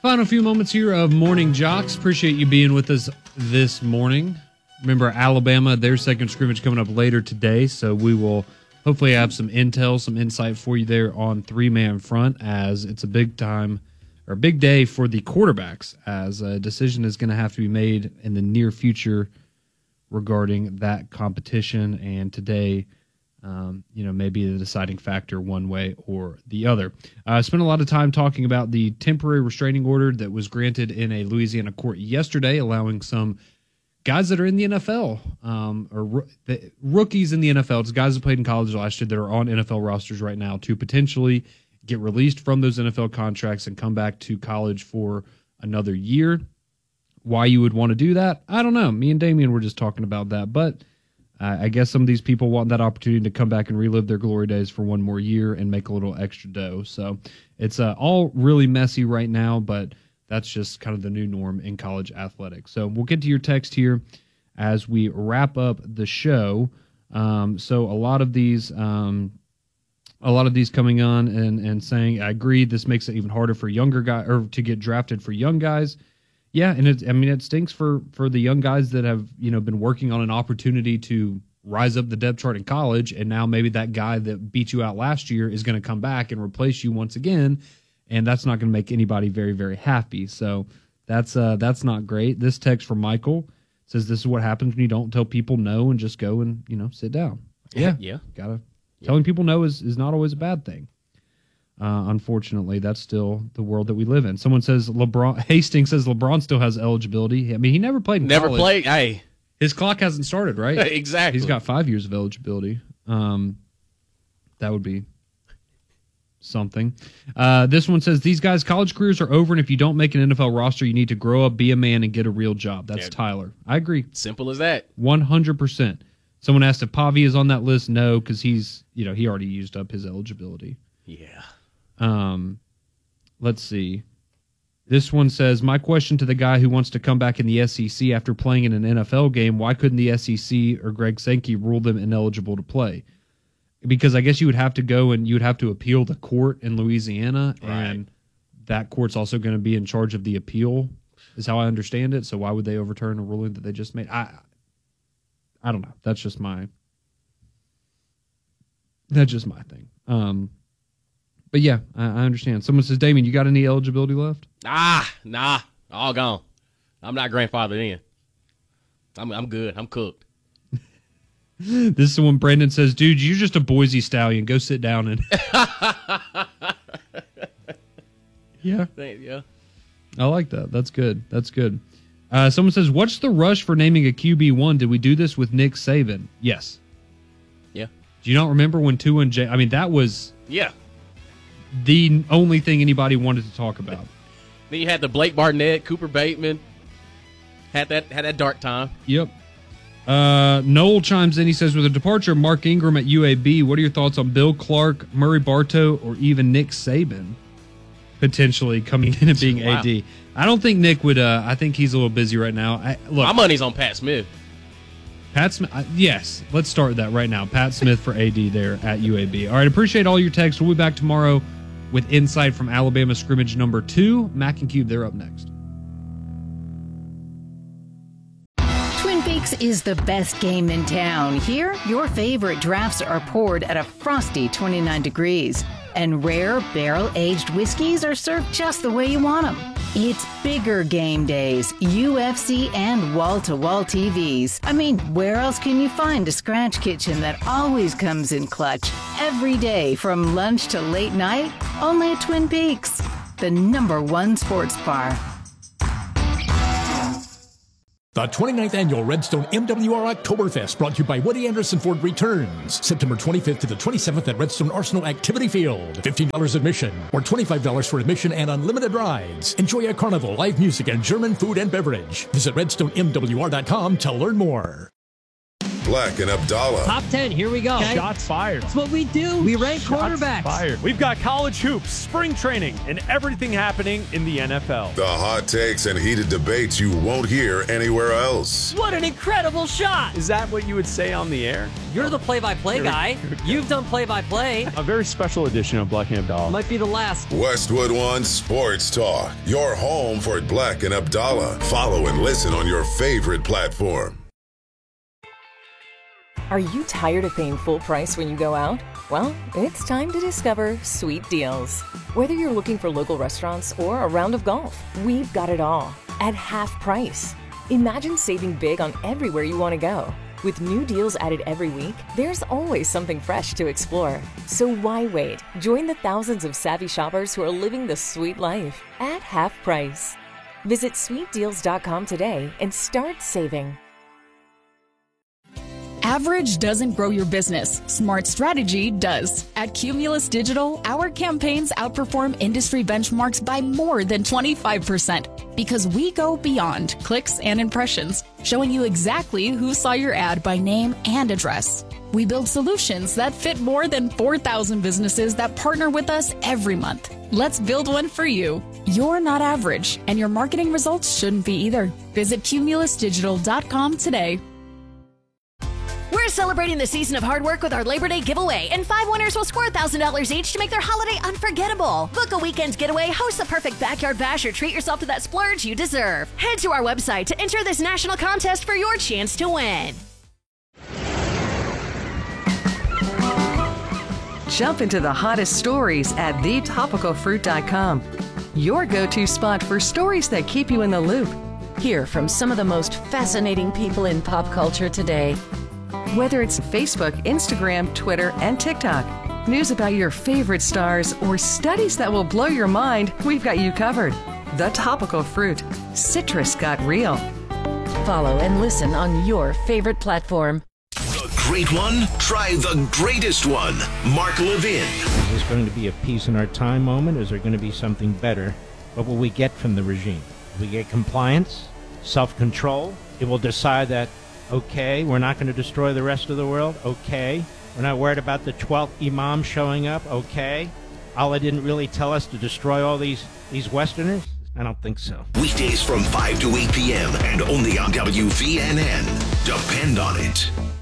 Final few moments here of Morning Jocks. Appreciate you being with us this morning. Remember, Alabama, their second scrimmage coming up later today, so we will hopefully have some intel, some insight for you there on three-man front, as it's a big day for the quarterbacks, as a decision is going to have to be made in the near future regarding that competition, and today maybe the deciding factor one way or the other. I spent a lot of time talking about the temporary restraining order that was granted in a Louisiana court yesterday, allowing some guys that are in the NFL, the rookies in the NFL, it's guys that played in college last year that are on NFL rosters right now, to potentially get released from those NFL contracts and come back to college for another year. Why you would want to do that, I don't know. Me and Damian were just talking about that, but I guess some of these people want that opportunity to come back and relive their glory days for one more year and make a little extra dough. So it's all really messy right now, but that's just kind of the new norm in college athletics. So we'll get to your text here as we wrap up the show. So a lot of these coming on and saying, I agree, this makes it even harder for younger guys, or to get drafted for young guys. Yeah, and it stinks for the young guys that have been working on an opportunity to rise up the depth chart in college, and now maybe that guy that beat you out last year is going to come back and replace you once again, and that's not going to make anybody very, very happy. So that's not great. This text from Michael says this is what happens when you don't tell people no and just go and sit down. Yeah. Telling people no is not always a bad thing. Unfortunately, that's still the world that we live in. Someone says Hastings says LeBron still has eligibility. I mean, he never played in college. Never played. Hey, his clock hasn't started, right? Exactly. He's got 5 years of eligibility. That would be something. This one says these guys' college careers are over, and if you don't make an NFL roster, you need to grow up, be a man, and get a real job. That's Tyler. I agree. Simple as that. 100%. Someone asked if Pavi is on that list. No, because he's he already used up his eligibility. Yeah. Let's see. This one says, my question to the guy who wants to come back in the SEC after playing in an NFL game, why couldn't the SEC or Greg Sankey rule them ineligible to play? Because I guess you would have to go and you would have to appeal the court in Louisiana, and that court's also going to be in charge of the appeal, is how I understand it. So why would they overturn a ruling that they just made? I don't know. That's just my thing. But yeah, I understand. Someone says, Damien, you got any eligibility left? Nah, all gone. I'm not grandfathered in. I'm good. I'm cooked. This is when Brandon says, dude, you're just a Boise stallion. Go sit down and. Yeah. I like that. That's good. Someone says, what's the rush for naming a QB1? Did we do this with Nick Saban? Yes. Yeah. Do you not remember when Tua and Jay? I mean, that was. Yeah. The only thing anybody wanted to talk about. Then you had the Blake Barnett, Cooper Bateman. Had that dark time. Yep. Noel chimes in. He says, with the departure of Mark Ingram at UAB, what are your thoughts on Bill Clark, Murray Bartow, or even Nick Saban potentially coming in and being AD? I don't think Nick would. I think he's a little busy right now. My money's on Pat Smith. Pat Smith, yes. Let's start that right now. Pat Smith for AD there at UAB. All right, appreciate all your texts. We'll be back tomorrow with insight from Alabama scrimmage number 2. Mac and Cube, they're up next. Twin Peaks is the best game in town. Here, your favorite drafts are poured at a frosty 29 degrees. And rare barrel-aged whiskeys are served just the way you want them. It's bigger game days, UFC, and wall-to-wall TVs. I mean, where else can you find a scratch kitchen that always comes in clutch? Every day, from lunch to late night, only at Twin Peaks, the #1 sports bar. The 29th Annual Redstone MWR Oktoberfest, brought to you by Woody Anderson Ford, returns September 25th to the 27th at Redstone Arsenal Activity Field. $15 admission or $25 for admission and unlimited rides. Enjoy a carnival, live music, and German food and beverage. Visit RedstoneMWR.com to learn more. Black and Abdallah. Top 10, here we go. Okay. Shots fired. That's what we do. We rank quarterbacks. Fired. We've got college hoops, spring training, and everything happening in the NFL. The hot takes and heated debates you won't hear anywhere else. What an incredible shot. Is that what you would say on the air? You're the play-by-play guy. You've done play-by-play. A very special edition of Black and Abdallah. Might be the last. Westwood One Sports Talk, your home for Black and Abdallah. Follow and listen on your favorite platform. Are you tired of paying full price when you go out? Well, it's time to discover Sweet Deals. Whether you're looking for local restaurants or a round of golf, we've got it all at half price. Imagine saving big on everywhere you want to go. With new deals added every week, there's always something fresh to explore. So why wait? Join the thousands of savvy shoppers who are living the sweet life at half price. Visit sweetdeals.com today and start saving. Average doesn't grow your business. Smart strategy does. At Cumulus Digital, our campaigns outperform industry benchmarks by more than 25% because we go beyond clicks and impressions, showing you exactly who saw your ad by name and address. We build solutions that fit more than 4,000 businesses that partner with us every month. Let's build one for you. You're not average, and your marketing results shouldn't be either. Visit cumulusdigital.com today. We're celebrating the season of hard work with our Labor Day giveaway, and 5 winners will score $1,000 each to make their holiday unforgettable. Book a weekend getaway, host the perfect backyard bash, or treat yourself to that splurge you deserve. Head to our website to enter this national contest for your chance to win. Jump into the hottest stories at thetopicalfruit.com. Your go-to spot for stories that keep you in the loop. Hear from some of the most fascinating people in pop culture today. Whether it's Facebook, Instagram, Twitter, and TikTok, news about your favorite stars, or studies that will blow your mind, we've got you covered. The Topical Fruit. Citrus got real. Follow and listen on your favorite platform. The great one? Try the greatest one. Mark Levin. Is this going to be a peace in our time moment? Is there going to be something better? What will we get from the regime? We get compliance, self-control. It will decide that, okay, we're not going to destroy the rest of the world. Okay. We're not worried about the 12th imam showing up. Okay. Allah didn't really tell us to destroy all these Westerners. I don't think so. Weekdays from 5 to 8 p.m. and only on WVNN. Depend on it.